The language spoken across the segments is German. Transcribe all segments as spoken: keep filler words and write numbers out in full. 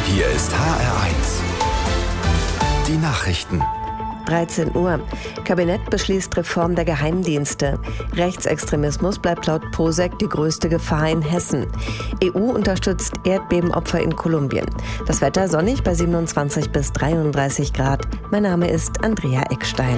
Hier ist H R eins. Die Nachrichten. dreizehn Uhr. Kabinett beschließt Reform der Geheimdienste. Rechtsextremismus bleibt laut Posek die größte Gefahr in Hessen. E U unterstützt Erdbebenopfer in Kolumbien. Das Wetter sonnig bei siebenundzwanzig bis dreiunddreißig Grad. Mein Name ist Andrea Eckstein.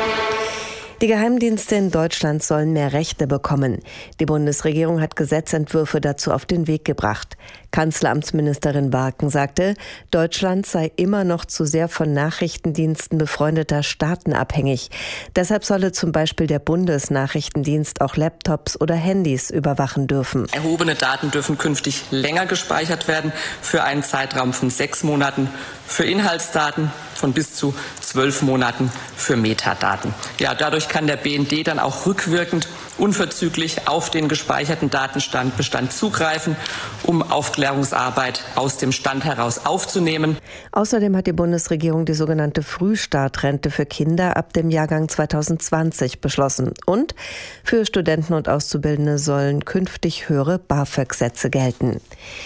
Die Geheimdienste in Deutschland sollen mehr Rechte bekommen. Die Bundesregierung hat Gesetzentwürfe dazu auf den Weg gebracht. Kanzleramtsministerin Barken sagte, Deutschland sei immer noch zu sehr von Nachrichtendiensten befreundeter Staaten abhängig. Deshalb solle zum Beispiel der Bundesnachrichtendienst auch Laptops oder Handys überwachen dürfen. Erhobene Daten dürfen künftig länger gespeichert werden, für einen Zeitraum von sechs Monaten für Inhaltsdaten, von bis zu zwölf Monaten für Metadaten. Ja, dadurch kann der B N D dann auch rückwirkend unverzüglich auf den gespeicherten Datenbestand zugreifen, um Aufklärungsarbeit aus dem Stand heraus aufzunehmen. Außerdem hat die Bundesregierung die sogenannte Frühstartrente für Kinder ab dem Jahrgang zweitausendzwanzig beschlossen. Und für Studenten und Auszubildende sollen künftig höhere BAföG-Sätze gelten.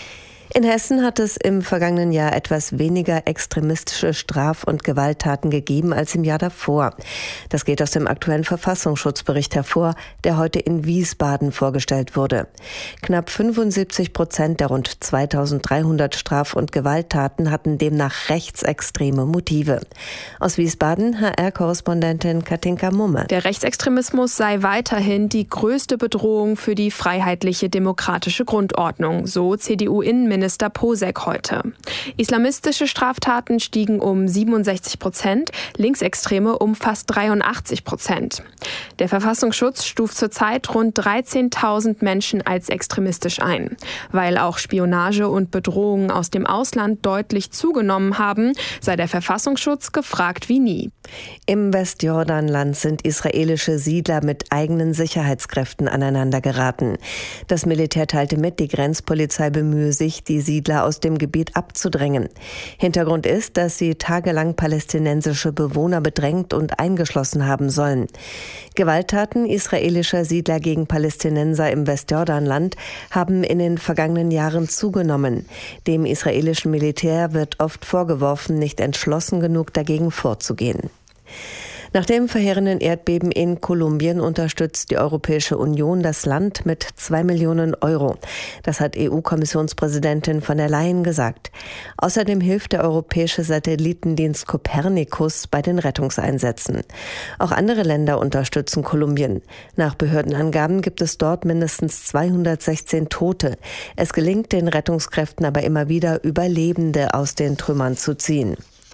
In Hessen hat es im vergangenen Jahr etwas weniger extremistische Straf- und Gewalttaten gegeben als im Jahr davor. Das geht aus dem aktuellen Verfassungsschutzbericht hervor, der heute in Wiesbaden vorgestellt wurde. Knapp fünfundsiebzig Prozent der rund zweitausenddreihundert Straf- und Gewalttaten hatten demnach rechtsextreme Motive. Aus Wiesbaden H R-Korrespondentin Katinka Mumme. Der Rechtsextremismus sei weiterhin die größte Bedrohung für die freiheitliche demokratische Grundordnung, so C D U-Innenminister Minister Posek heute. Islamistische Straftaten stiegen um siebenundsechzig Prozent, Linksextreme um fast dreiundachtzig Prozent. Der Verfassungsschutz stuft zurzeit rund dreizehntausend Menschen als extremistisch ein. Weil auch Spionage und Bedrohungen aus dem Ausland deutlich zugenommen haben, sei der Verfassungsschutz gefragt wie nie. Im Westjordanland sind israelische Siedler mit eigenen Sicherheitskräften aneinander geraten. Das Militär teilte mit, die Grenzpolizei bemühe sich, die Siedler aus dem Gebiet abzudrängen. Hintergrund ist, dass sie tagelang palästinensische Bewohner bedrängt und eingeschlossen haben sollen. Gewalttaten israelischer Siedler gegen Palästinenser im Westjordanland haben in den vergangenen Jahren zugenommen. Dem israelischen Militär wird oft vorgeworfen, nicht entschlossen genug dagegen vorzugehen. Nach dem verheerenden Erdbeben in Kolumbien unterstützt die Europäische Union das Land mit zwei Millionen Euro. Das hat E U-Kommissionspräsidentin von der Leyen gesagt. Außerdem hilft der europäische Satellitendienst Copernicus bei den Rettungseinsätzen. Auch andere Länder unterstützen Kolumbien. Nach Behördenangaben gibt es dort mindestens zweihundertsechzehn Tote. Es gelingt den Rettungskräften aber immer wieder, Überlebende aus den Trümmern zu ziehen.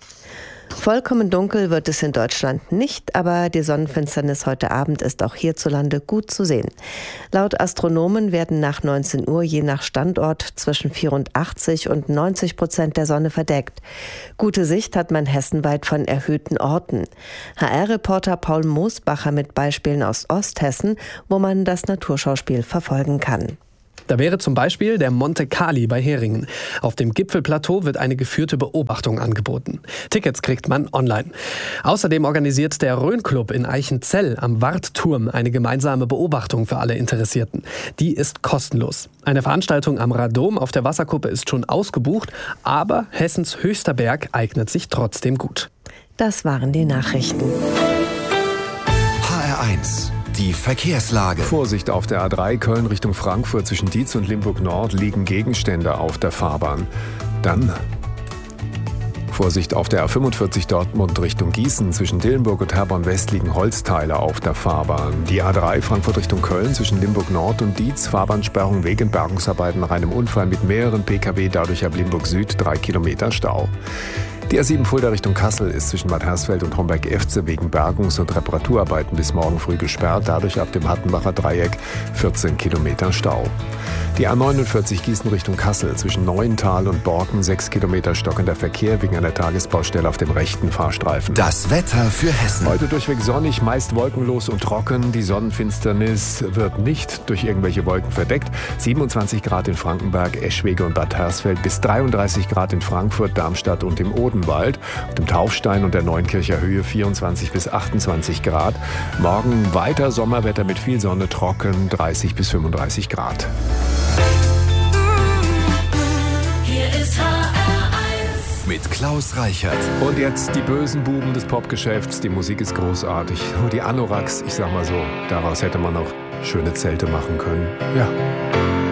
Vollkommen dunkel wird es in Deutschland nicht, aber die Sonnenfinsternis heute Abend ist auch hierzulande gut zu sehen. Laut Astronomen werden nach neunzehn Uhr je nach Standort zwischen vierundachtzig und neunzig Prozent der Sonne verdeckt. Gute Sicht hat man hessenweit von erhöhten Orten. H R-Reporter Paul Moosbacher mit Beispielen aus Osthessen, wo man das Naturschauspiel verfolgen kann. Da wäre zum Beispiel der Monte Cali bei Heringen. Auf dem Gipfelplateau wird eine geführte Beobachtung angeboten. Tickets kriegt man online. Außerdem organisiert der Rhön-Club in Eichenzell am Wartturm eine gemeinsame Beobachtung für alle Interessierten. Die ist kostenlos. Eine Veranstaltung am Radom auf der Wasserkuppe ist schon ausgebucht, aber Hessens höchster Berg eignet sich trotzdem gut. Das waren die Nachrichten. H R eins. Die Verkehrslage. Vorsicht auf der A drei Köln Richtung Frankfurt zwischen Dietz und Limburg Nord liegen Gegenstände auf der Fahrbahn. Dann Vorsicht auf der A fünfundvierzig Dortmund Richtung Gießen zwischen Dillenburg und Herborn West liegen Holzteile auf der Fahrbahn. Die A drei Frankfurt Richtung Köln zwischen Limburg Nord und Dietz Fahrbahnsperrung wegen Bergungsarbeiten nach einem Unfall mit mehreren Pkw, dadurch ab Limburg Süd drei Kilometer Stau. Die A sieben Fulda Richtung Kassel ist zwischen Bad Hersfeld und Homberg-Efze wegen Bergungs- und Reparaturarbeiten bis morgen früh gesperrt, dadurch ab dem Hattenbacher Dreieck vierzehn Kilometer Stau. Die A neunundvierzig Gießen Richtung Kassel zwischen Neuental und Borken sechs Kilometer stockender Verkehr wegen einer Tagesbaustelle auf dem rechten Fahrstreifen. Das Wetter für Hessen. Heute durchweg sonnig, meist wolkenlos und trocken. Die Sonnenfinsternis wird nicht durch irgendwelche Wolken verdeckt. siebenundzwanzig Grad in Frankenberg, Eschwege und Bad Hersfeld bis dreiunddreißig Grad in Frankfurt, Darmstadt und im Odenwald. Auf dem Taufstein und der Neunkircher Höhe vierundzwanzig bis achtundzwanzig Grad. Morgen weiter Sommerwetter mit viel Sonne, trocken dreißig bis fünfunddreißig Grad. Hier ist H R eins. Klaus Reichert. Und jetzt die bösen Buben des Popgeschäfts. Die Musik ist großartig. Nur die Anoraks, ich sag mal so, daraus hätte man auch schöne Zelte machen können. Ja.